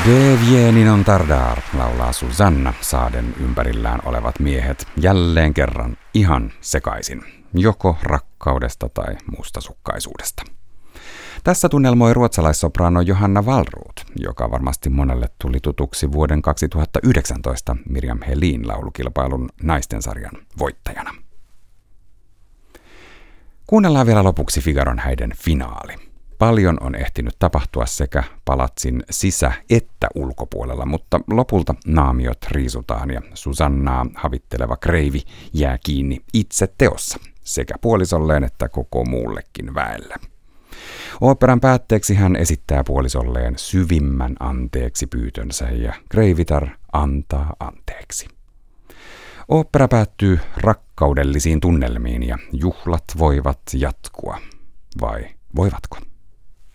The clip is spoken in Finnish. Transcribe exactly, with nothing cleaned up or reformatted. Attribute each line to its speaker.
Speaker 1: De vieni non tardar, laulaa Susanna saaden ympärillään olevat miehet jälleen kerran ihan sekaisin, joko rakkaudesta tai mustasukkaisuudesta. Tässä tunnelmoi ruotsalaissopraano Johanna Wahlroth, joka varmasti monelle tuli tutuksi vuoden kaksituhattayhdeksäntoista Miriam Helin laulukilpailun naistensarjan voittajana. Kuunnellaan vielä lopuksi Figaron häiden finaali. Paljon on ehtinyt tapahtua sekä palatsin sisä- että ulkopuolella, mutta lopulta naamiot riisutaan ja Susannaa havitteleva kreivi jää kiinni itse teossa, sekä puolisolleen että koko muullekin väelle. Oopperan päätteeksi hän esittää puolisolleen syvimmän anteeksi pyytönsä ja kreivitar antaa anteeksi. Ooppera päättyy rakkaudellisiin tunnelmiin ja juhlat voivat jatkua. Vai voivatko?